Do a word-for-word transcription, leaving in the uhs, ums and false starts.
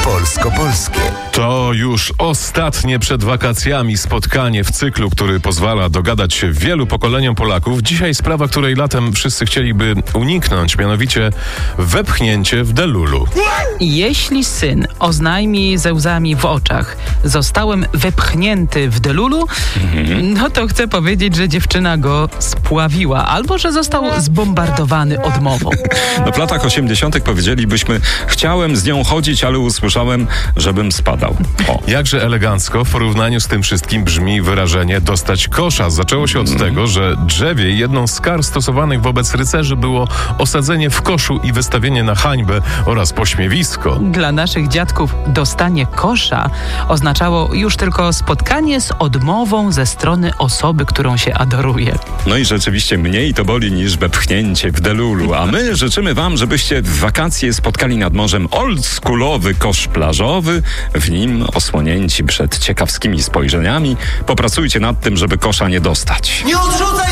polsko-polskie. To już ostatnie przed wakacjami spotkanie w cyklu, który pozwala dogadać się wielu pokoleniom Polaków. Dzisiaj sprawa, której latem wszyscy chcieliby uniknąć, mianowicie wepchnięcie w delulu. Jeśli syn oznajmi ze łzami w oczach: zostałem wepchnięty w delulu, mhm. no to chcę powiedzieć, że dziewczyna go spławiła, albo że został zbombardowany odmową. No w latach osiemdziesiątych powiedzielibyśmy: chciałem z nią chodzić, ale usłyszałem, żebym spadał. O. Jakże elegancko w porównaniu z tym wszystkim brzmi wyrażenie dostać kosza. Zaczęło się od mm. tego, że drzewie jedną z kar stosowanych wobec rycerzy było osadzenie w koszu i wystawienie na hańbę oraz pośmiewisko. Dla naszych dziadków dostanie kosza oznaczało już tylko spotkanie z odmową ze strony osoby, którą się adoruje. No i rzeczywiście mniej to boli niż wepchnięcie w delulu. A my życzymy wam, żebyście w wakacje spotkali nad morzem oldschoolowy kosz plażowy, w nim osłonięci przed ciekawskimi spojrzeniami. Popracujcie nad tym, żeby kosza nie dostać. Nie odrzucaj